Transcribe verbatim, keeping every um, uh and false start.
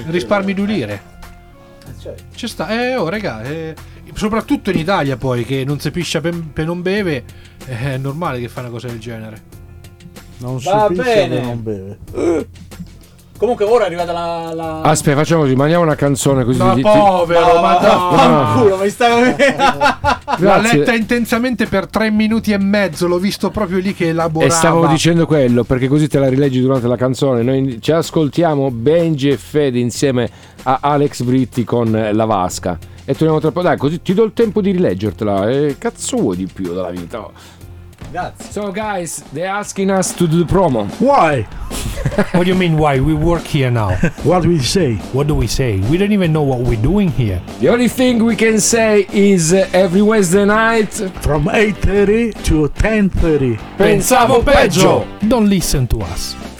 risparmi due lire. Certo. Ci sta, eh oh raga, eh, soprattutto in Italia poi che non si piscia per, per non beve, eh, è normale che fa una cosa del genere. Non si Va piscia bene. per non beve. Comunque ora è arrivata la, la... Aspetta, facciamo così, mandiamo una canzone così. Ma ti- ti- povero, ma no. culo, mi sta L'ha Grazie. letta intensamente per tre minuti e mezzo, l'ho visto proprio lì che elaborava. E stavo dicendo quello, perché così te la rileggi durante la canzone. Noi ci ascoltiamo Benji e Fede insieme a Alex Britti con La Vasca. E torniamo tra poco. Dai, così ti do il tempo di rileggertela. E cazzo vuoi di più dalla vita? Oh. Grazie. So guys, they're asking us to do the promo. Why? What do you mean why? We work here now. What we say? What do we say? We don't even know what we're doing here. The only thing we can say is uh, every Wednesday night. From eight thirty to ten thirty. Pensavo peggio. Don't listen to us.